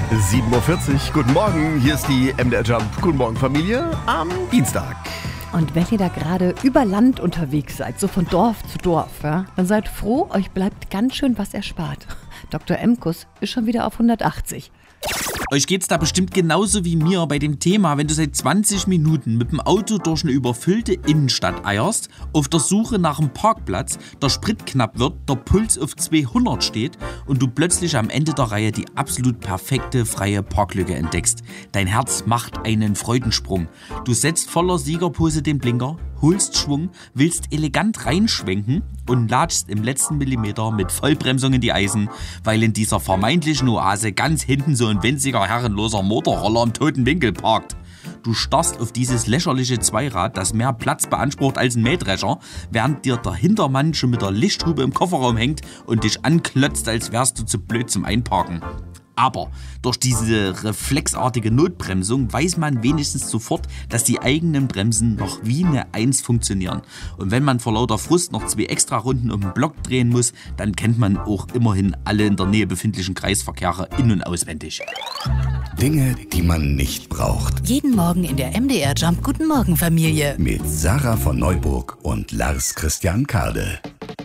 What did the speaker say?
7:40 Uhr, guten Morgen, hier ist die MDR Jump. Guten Morgen Familie am Dienstag. Und wenn ihr da gerade über Land unterwegs seid, so von Dorf zu Dorf, ja, dann seid froh, euch bleibt ganz schön was erspart. Dr. Emkus ist schon wieder auf 180. Euch geht's da bestimmt genauso wie mir bei dem Thema, wenn du seit 20 Minuten mit dem Auto durch eine überfüllte Innenstadt eierst, auf der Suche nach einem Parkplatz, der Sprit knapp wird, der Puls auf 200 steht und du plötzlich am Ende der Reihe die absolut perfekte freie Parklücke entdeckst. Dein Herz macht einen Freudensprung. Du setzt voller Siegerpose den Blinker, holst Schwung, willst elegant reinschwenken und latschst im letzten Millimeter mit Vollbremsung in die Eisen, weil in dieser vermeintlichen Oase ganz hinten so ein winziger, herrenloser Motorroller im toten Winkel parkt. Du starrst auf dieses lächerliche Zweirad, das mehr Platz beansprucht als ein Mähdrescher, während dir der Hintermann schon mit der Lichthupe im Kofferraum hängt und dich anklotzt, als wärst du zu blöd zum Einparken. Aber durch diese reflexartige Notbremsung weiß man wenigstens sofort, dass die eigenen Bremsen noch wie eine Eins funktionieren. Und wenn man vor lauter Frust noch 2 extra Runden um den Block drehen muss, dann kennt man auch immerhin alle in der Nähe befindlichen Kreisverkehre in- und auswendig. Dinge, die man nicht braucht. Jeden Morgen in der MDR Jump Guten Morgen Familie. Mit Sarah von Neuburg und Lars Christian Kade.